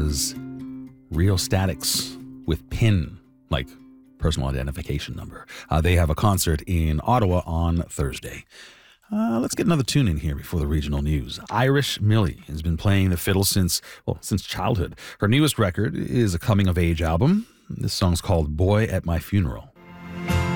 was Rheostatics with PIN, like personal identification number. They have a concert in Ottawa on Thursday. Let's get another tune in here before the regional news. Irish Millie has been playing the fiddle since childhood. Her newest record is a coming-of-age album. This song's called Boy at My Funeral.